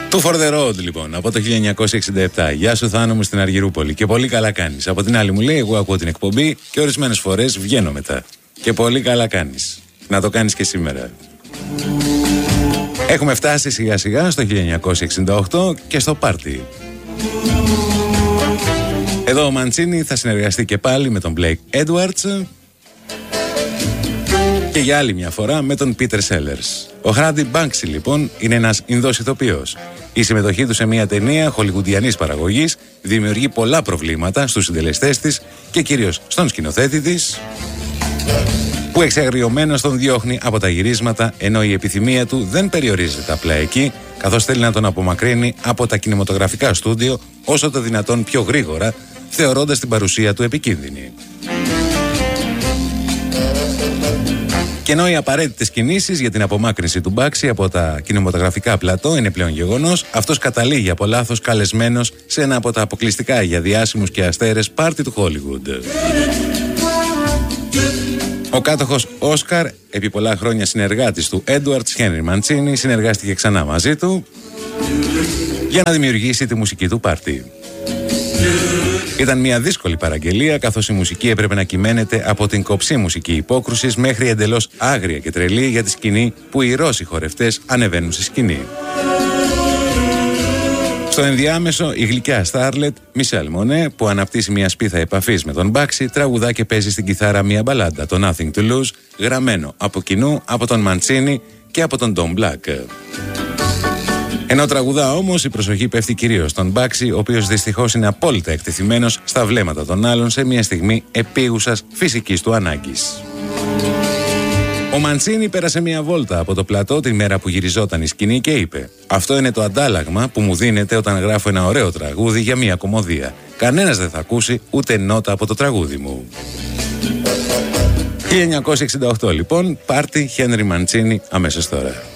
Του For the Road, λοιπόν, από το 1967. Γεια σου, Θάνο μου, στην Αργυρούπολη. Και πολύ καλά κάνεις. Από την άλλη μου λέει: εγώ ακούω την εκπομπή και ορισμένες φορές βγαίνω μετά. Και πολύ καλά κάνεις. Να το κάνεις και σήμερα. Έχουμε φτάσει σιγά σιγά στο 1968 και στο πάρτι. Εδώ ο Μαντσίνι θα συνεργαστεί και πάλι με τον Blake Edwards και για άλλη μια φορά με τον Peter Sellers. Ο Hardy Banksy, λοιπόν, είναι ένας Ινδός ηθοποιός. Η συμμετοχή του σε μια ταινία χολιγουντιανής παραγωγής δημιουργεί πολλά προβλήματα στους συντελεστές της και κυρίως στον σκηνοθέτη της, που εξαγριωμένος τον διώχνει από τα γυρίσματα, ενώ η επιθυμία του δεν περιορίζεται απλά εκεί, καθώς θέλει να τον απομακρύνει από τα κινηματογραφικά στούντιο όσο το δυνατόν πιο γρήγορα, θεωρώντας την παρουσία του επικίνδυνη. Και ενώ οι απαραίτητες κινήσεις για την απομάκρυνση του Μπάξη από τα κινηματογραφικά πλατό είναι πλέον γεγονός, αυτός καταλήγει από λάθος καλεσμένος σε ένα από τα αποκλειστικά για διάσημους και αστέρες πάρτι του Χόλιγουντ. Ο κάτοχος Όσκαρ, επί πολλά χρόνια συνεργάτης του Edwards, Henry Mancini, συνεργάστηκε ξανά μαζί του για να δημιουργήσει τη μουσική του πάρτι. Ήταν μια δύσκολη παραγγελία, καθώς η μουσική έπρεπε να κυμαίνεται από την κοψή μουσική υπόκρουσης μέχρι εντελώς άγρια και τρελή για τη σκηνή που οι Ρώσοι χορευτές ανεβαίνουν στη σκηνή. Στο ενδιάμεσο, η γλυκιά Στάρλετ Μισελ Μονέ, που αναπτύσσει μια σπίθα επαφής με τον Μπάξη, τραγουδά και παίζει στην κιθάρα μια μπαλάντα, το Nothing to Lose, γραμμένο από κοινού από τον Μαντσίνι και από τον Tom Black. Ενώ τραγουδά όμως, η προσοχή πέφτει κυρίως στον Μπάξη, ο οποίος δυστυχώς είναι απόλυτα εκτεθειμένος στα βλέμματα των άλλων σε μια στιγμή επίγουσας φυσικής του ανάγκης. Ο Μαντσίνι πέρασε μια βόλτα από το πλατό την μέρα που γυριζόταν η σκηνή και είπε: «Αυτό είναι το αντάλλαγμα που μου δίνεται όταν γράφω ένα ωραίο τραγούδι για μια κωμωδία. Κανένας δεν θα ακούσει ούτε νότα από το τραγούδι μου». 1968 λοιπόν, πάρτι Χένρι Μαντσίνι αμέσως τώρα.